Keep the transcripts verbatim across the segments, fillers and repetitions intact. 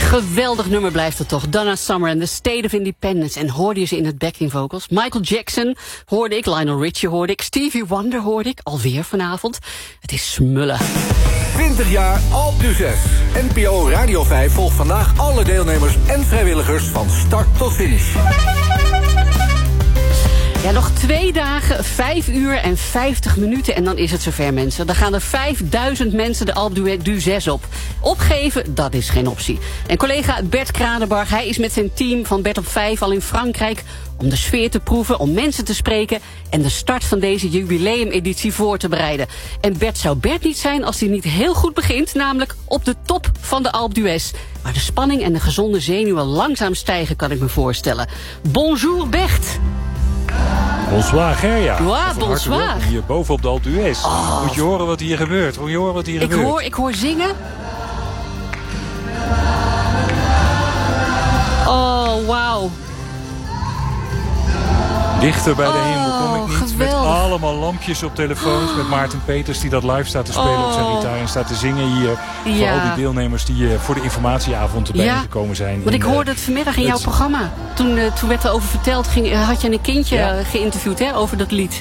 Geweldig nummer blijft het toch. Donna Summer en The State of Independence. En hoorde je ze in het backing vocals. Michael Jackson hoorde ik, Lionel Richie hoorde ik, Stevie Wonder hoorde ik, alweer vanavond. Het is smullen. twintig jaar Alpe d'Huez. N P O Radio vijf volgt vandaag alle deelnemers en vrijwilligers van start tot finish. Ja, nog twee dagen, vijf uur en vijftig minuten en dan is het zover, mensen. Dan gaan er vijfduizend mensen de Alpe d'Huez op. Opgeven, dat is geen optie. En collega Bert Kranenbarg, hij is met zijn team van Bert op vijf al in Frankrijk om de sfeer te proeven, om mensen te spreken en de start van deze jubileumeditie voor te bereiden. En Bert zou Bert niet zijn als hij niet heel goed begint, namelijk op de top van de Alpe d'Huez. Maar de spanning en de gezonde zenuwen langzaam stijgen, kan ik me voorstellen. Bonjour Bert. Bonsoir Gerja. Ja, bonsoir. Hier boven op de Alpe d'Huez. Oh. Moet je horen wat hier gebeurt. Moet je horen wat hier ik gebeurt. Hoor, ik hoor zingen. Oh, wauw. Dichter bij de oh, hemel kom ik niet. Geweldig. Met allemaal lampjes op telefoons. Met Maarten Peters die dat live staat te spelen oh. op zijn gitaar. En staat te zingen hier. Ja. Voor al die deelnemers die uh, voor de informatieavond erbij ja. gekomen zijn. Want ik in, hoorde het vanmiddag in het... jouw programma. Toen, uh, toen werd er over verteld, ging, had je een kindje ja. geïnterviewd hè, over dat lied.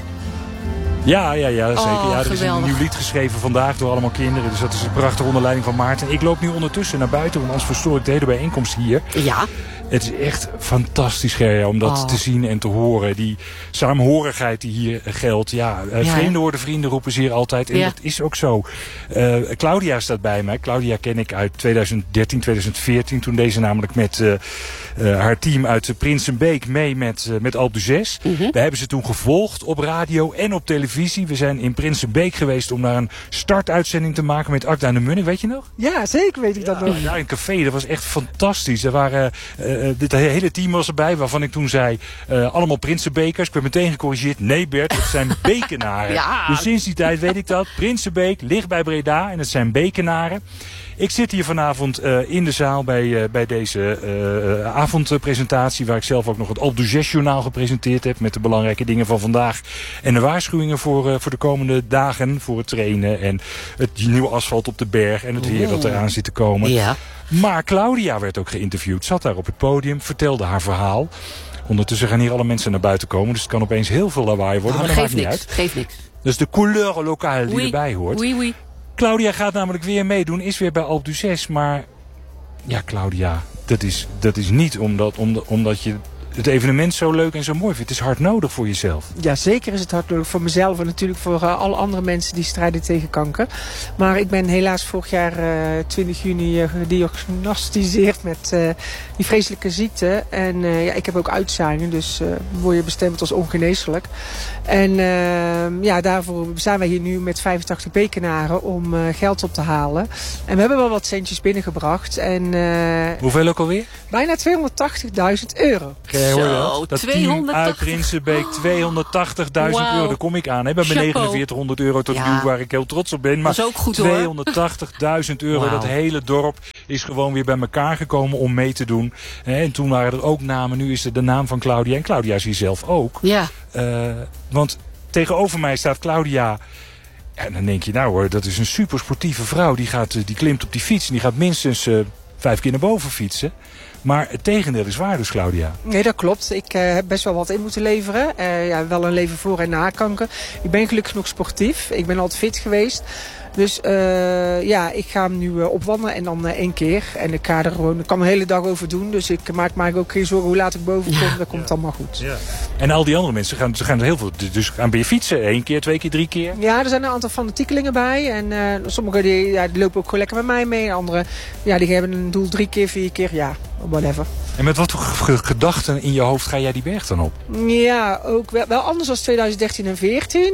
Ja, ja, ja, zeker. Oh, ja, er is een nieuw lied geschreven vandaag door allemaal kinderen. Dus dat is een prachtige onder leiding van Maarten. Ik loop nu ondertussen naar buiten, want anders verstoor ik de hele bijeenkomst hier. Ja. Het is echt fantastisch, Gerja, om dat oh. te zien en te horen. Die saamhorigheid die hier geldt. Ja, ja, vreemden worden vrienden, roepen ze hier altijd. En ja. dat is ook zo. Uh, Claudia staat bij mij. Claudia ken ik uit twintig dertien, twintig veertien. Toen deze namelijk met uh, uh, haar team uit Prinsenbeek mee met, uh, met Alpe d'Huez. Mm-hmm. We hebben ze toen gevolgd op radio en op televisie. We zijn in Prinsenbeek geweest om daar een startuitzending te maken met Akda en de Munnik. Weet je nog? Ja, zeker weet ik ja, dat nog. Ja, in een café. Dat was echt fantastisch. Er waren... Uh, Uh, dit hele team was erbij, waarvan ik toen zei... Uh, allemaal Prinsenbekers. Ik werd meteen gecorrigeerd. Nee Bert, het zijn Bekenaren. Ja. Dus sinds die tijd weet ik dat. Prinsenbeek ligt bij Breda en het zijn Bekenaren. Ik zit hier vanavond uh, in de zaal bij, uh, bij deze uh, avondpresentatie... waar ik zelf ook nog het Alpe d'Huez journaal gepresenteerd heb... met de belangrijke dingen van vandaag. En de waarschuwingen voor, uh, voor de komende dagen. Voor het trainen en het nieuwe asfalt op de berg... en het weer dat eraan zit te komen. Ja. Maar Claudia werd ook geïnterviewd. Zat daar op het podium, vertelde haar verhaal. Ondertussen gaan hier alle mensen naar buiten komen. Dus het kan opeens heel veel lawaai worden. Oh, maar dat maakt niks, niet uit. Geeft niks. Dat is de couleur locale die oui, erbij hoort. Oui, oui. Claudia gaat namelijk weer meedoen. Is weer bij Alpe d'Huez. Maar ja, Claudia, dat is, dat is niet omdat, omdat, omdat je... het evenement zo leuk en zo mooi vindt. Het is hard nodig voor jezelf. Ja, zeker is het hard nodig voor mezelf en natuurlijk voor uh, alle andere mensen die strijden tegen kanker. Maar ik ben helaas vorig jaar uh, twintig juni uh, gediagnosticeerd met uh, die vreselijke ziekte. En uh, ja, ik heb ook uitzaaiingen, dus uh, word je bestemd als ongeneeslijk. En uh, ja, daarvoor zijn wij hier nu met vijfentachtig Bekenaren om uh, geld op te halen. En we hebben wel wat centjes binnengebracht. En, uh, hoeveel ook alweer? Bijna tweehonderdtachtigduizend euro. Jij hoorde dat? Dat team uit Prinsenbeek, tweehonderdtachtigduizend wow. euro. Daar kom ik aan. Hè? Bij mijn negenenveertighonderd euro tot ja. nu, waar ik heel trots op ben. Maar dat is ook goed, tweehonderdtachtigduizend euro. Wow. Dat hele dorp is gewoon weer bij elkaar gekomen om mee te doen. En toen waren er ook namen. Nu is er de naam van Claudia. En Claudia is hier zelf ook. Ja. Uh, want tegenover mij staat Claudia. En dan denk je, nou hoor, dat is een super sportieve vrouw. Die, gaat, die klimt op die fiets en die gaat minstens uh, vijf keer naar boven fietsen. Maar het tegendeel is waar dus, Claudia. Nee, dat klopt. Ik uh, heb best wel wat in moeten leveren. Uh, ja, wel een leven voor en na kanker. Ik ben gelukkig nog sportief. Ik ben altijd fit geweest. Dus uh, ja, ik ga hem nu uh, opwandelen en dan uh, één keer. En ik ga er gewoon, ik kan de hele dag over doen. Dus ik maak me ook geen zorgen hoe laat ik boven kom. Ja. Dat komt ja. allemaal goed. Ja. En al die andere mensen gaan, ze gaan er heel veel. Dus gaan bij je fietsen? Eén keer, twee keer, drie keer? Ja, er zijn een aantal fanatiekelingen bij. En uh, sommigen die, ja, die lopen ook gewoon lekker met mij mee. Anderen ja, die hebben een doel drie keer, vier keer. Ja, whatever. En met wat voor gedachten in je hoofd ga jij die berg dan op? Ja, ook wel, wel anders dan twintig dertien en veertien.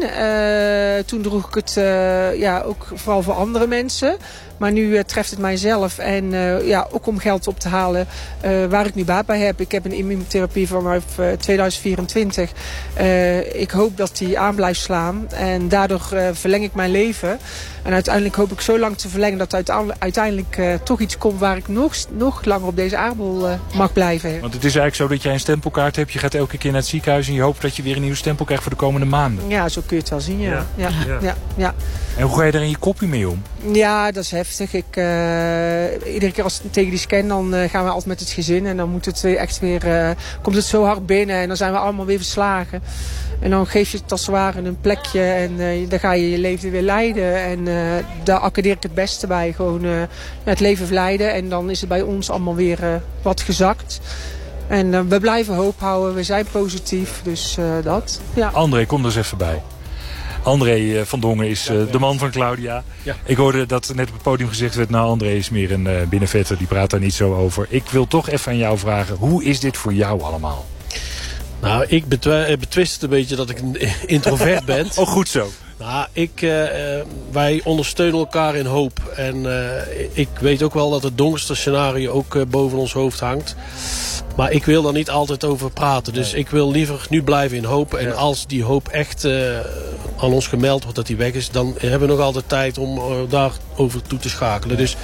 Uh, toen droeg ik het uh, ja, ook vooral voor andere mensen. Maar nu uh, treft het mijzelf. En uh, ja, ook om geld op te halen uh, waar ik nu baat bij heb. Ik heb een immunotherapie vanaf uh, twintig vierentwintig. Uh, ik hoop dat die aan blijft slaan. En daardoor uh, verleng ik mijn leven. En uiteindelijk hoop ik zo lang te verlengen dat uiteindelijk, uiteindelijk uh, toch iets komt waar ik nog, nog langer op deze aardbol uh, mag blijven. Want het is eigenlijk zo dat jij een stempelkaart hebt. Je gaat elke keer naar het ziekenhuis en je hoopt dat je weer een nieuwe stempel krijgt voor de komende maanden. Ja, zo kun je het wel zien, ja. Ja. Ja. Ja. Ja. Ja. En hoe ga je er in je kopje mee om? Ja, dat is heftig. Ik, uh, iedere keer als tegen die scan, dan uh, gaan we altijd met het gezin. En dan moet het weer echt weer, uh, komt het zo hard binnen. En dan zijn we allemaal weer verslagen. En dan geef je het als het ware een plekje. En uh, dan ga je je leven weer leiden. En uh, daar accordeer ik het beste bij. Gewoon uh, het leven leiden. En dan is het bij ons allemaal weer uh, wat gezakt. En uh, we blijven hoop houden. We zijn positief. Dus uh, dat. Ja. André, kom er eens even bij. André van Dongen is uh, de man van Claudia. Ja. Ik hoorde dat net op het podium gezegd werd... nou, André is meer een uh, binnenvetter, die praat daar niet zo over. Ik wil toch even aan jou vragen, hoe is dit voor jou allemaal? Nou, ik betwi- betwist het een beetje dat ik een introvert ben. Oh, goed zo. Nou, ik, uh, wij ondersteunen elkaar in hoop. En uh, ik weet ook wel dat het donkerste scenario ook uh, boven ons hoofd hangt. Maar ik wil daar niet altijd over praten. Dus nee. ik wil liever nu blijven in hoop. En ja. als die hoop echt uh, aan ons gemeld wordt dat die weg is... dan hebben we nog altijd tijd om uh, daarover toe te schakelen. Ja. Dus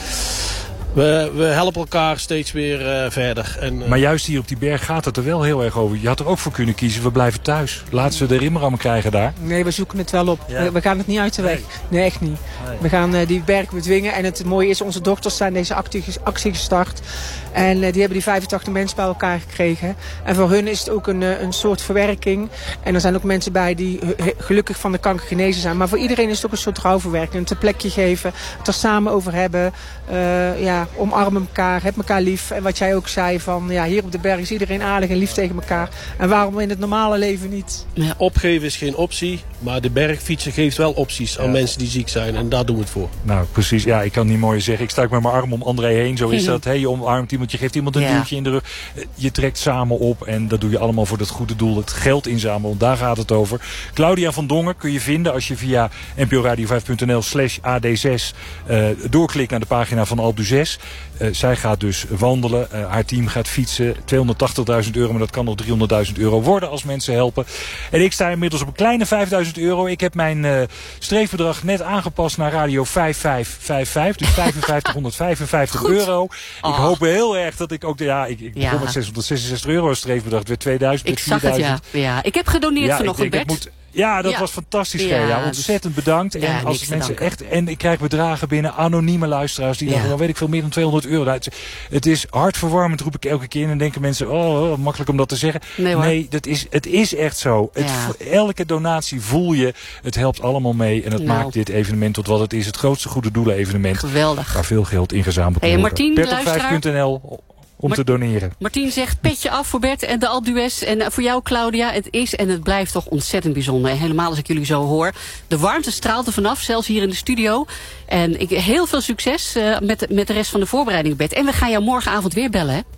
we, we helpen elkaar steeds weer uh, verder. En, uh, maar juist hier op die berg gaat het er wel heel erg over. Je had er ook voor kunnen kiezen, we blijven thuis. Laten ze de rimram krijgen daar. Nee, we zoeken het wel op. Ja. We, we gaan het niet uit de weg. Nee, nee echt niet. Nee. We gaan uh, die berg bedwingen. En het mooie is, onze dochters zijn deze actie, actie gestart. En uh, die hebben die vijfentachtig mensen bij elkaar gekregen. En voor hun is het ook een, uh, een soort verwerking. En er zijn ook mensen bij die uh, gelukkig van de kanker genezen zijn. Maar voor iedereen is het ook een soort rouwverwerking. Een plekje geven, het er samen over hebben. Uh, ja, omarmen elkaar, heb elkaar lief. En wat jij ook zei, van ja, hier op de berg is iedereen aardig en lief tegen elkaar. En waarom in het normale leven niet? Ja. Opgeven is geen optie, maar de bergfietsen geeft wel opties aan ja. mensen die ziek zijn. En daar doen we het voor. Nou, precies. Ja, ik kan niet mooier zeggen. Ik sta met mijn arm om André heen. Zo is dat. Hey, je omarmt iemand, je geeft iemand een ja. duwtje in de rug. Je trekt samen op en dat doe je allemaal voor dat goede doel. Het geld inzamelen, daar gaat het over. Claudia van Dongen kun je vinden als je via n p o radio vijf punt n l slash a d zes uh, doorklikt naar de pagina van Alpe d'Huez. Uh, zij gaat dus wandelen. Uh, haar team gaat fietsen. tweehonderdtachtigduizend euro, maar dat kan nog driehonderdduizend euro worden als mensen helpen. En ik sta inmiddels op een kleine vijfduizend euro. Ik heb mijn uh, streefbedrag net aangepast naar radio vijf vijf vijf vijf. Dus vijfenvijftighonderdvijfenvijftig euro. Oh. Ik hoop heel erg dat ik ook... Ja, ik, ik ja. begon met zeshonderdzesenzestig euro als streefbedrag. Het werd tweeduizend. Ik zag het, ja. ja. Ik heb gedoneerd ja, vanochtend, Bert. Ja, dat ja. was fantastisch. Ja, ja, ontzettend bedankt. Ja, en als mensen echt, en ik krijg bedragen binnen, anonieme luisteraars die ja. dan, dan weet ik veel, meer dan tweehonderd euro. Nou, het, het is hartverwarmend, roep ik elke keer. En dan denken mensen, oh, makkelijk om dat te zeggen. Nee, nee dat is, het is echt zo. Ja. Het, elke donatie voel je, het helpt allemaal mee. En het nou. maakt dit evenement tot wat het is. Het grootste goede doelen evenement. Geweldig. Waar veel geld ingezameld hey, wordt. Martien, Bert op vijf punt n l om Mart- te doneren. Martien zegt petje af voor Bert en de Alpe d'Huez. En voor jou, Claudia, het is en het blijft toch ontzettend bijzonder. En helemaal als ik jullie zo hoor. De warmte straalt er vanaf, zelfs hier in de studio. En ik, heel veel succes uh, met, met de rest van de voorbereiding, Bert. En we gaan jou morgenavond weer bellen, hè?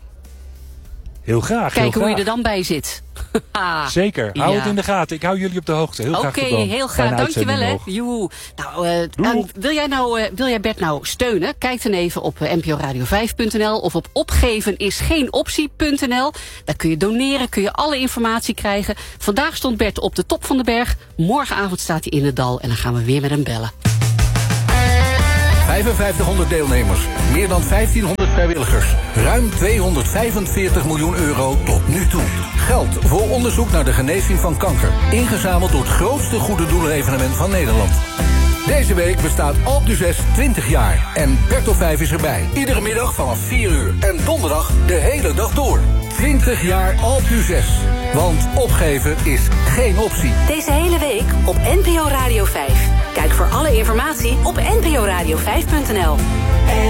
Heel graag. Kijken heel hoe graag. je er dan bij zit. Zeker. Hou ja. het in de gaten. Ik hou jullie op de hoogte. Heel okay, graag gedaan. Oké, heel graag. Dankjewel, hè. Joehoe. Nou, uh, uh, wil jij nou, uh, wil jij Bert nou steunen? Kijk dan even op uh, n p o radio vijf punt n l of op opgeven is geen optie punt n l. Daar kun je doneren, kun je alle informatie krijgen. Vandaag stond Bert op de top van de berg. Morgenavond staat hij in het dal en dan gaan we weer met hem bellen. vijfenvijftighonderd deelnemers, meer dan vijftienhonderd vrijwilligers, ruim tweehonderdvijfenveertig miljoen euro tot nu toe. Geld voor onderzoek naar de genezing van kanker, ingezameld door het grootste goede doelenevenement van Nederland. Deze week bestaat Alpe d'Huez twintig jaar en Bert op vijf is erbij. Iedere middag vanaf vier uur en donderdag de hele dag door. twintig jaar Alpe d'Huez. Want opgeven is geen optie. Deze hele week op N P O Radio vijf. Kijk voor alle informatie op n p o radio vijf punt n l.